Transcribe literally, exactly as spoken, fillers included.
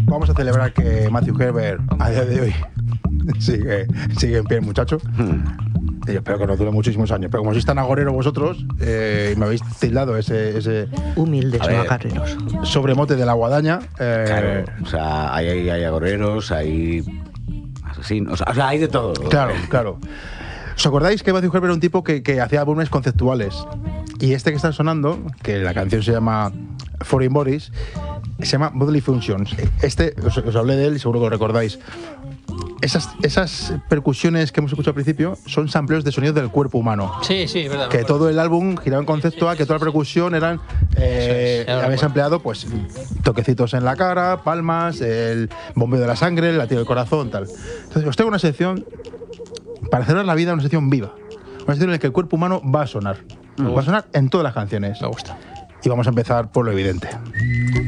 vamos a celebrar que Matthew Herbert a día de hoy sigue, sigue en pie el muchacho. Y yo espero que nos dure muchísimos años. Pero como sois tan agoreros vosotros, eh, me habéis tildado ese, ese humildes, A no ver. agarreros. sobremote de la guadaña. eh, Claro, o sea, hay, hay, hay agoreros, hay asesinos, o sea, hay de todo. Claro, claro. ¿Os acordáis que Matthew Herbert era un tipo que, que hacía álbumes conceptuales? Y este que está sonando, que la canción se llama Foreign Bodies, se llama Bodily Functions. Este, os, os hablé de él y seguro que lo recordáis. Esas, esas percusiones que hemos escuchado al principio son sampleos de sonidos del cuerpo humano. Sí, sí, es verdad. Que todo el álbum giraba en concepto a que toda la percusión eran. Eh, Eso es, ya lo habéis recuerdo. empleado pues toquecitos en la cara, palmas, el bombeo de la sangre, el latido del corazón, tal. Entonces, os tengo una sección para cerrar la vida, una sección viva. Una sección en la que el cuerpo humano va a sonar. Va a sonar en todas las canciones. Me gusta. Y vamos a empezar por lo evidente.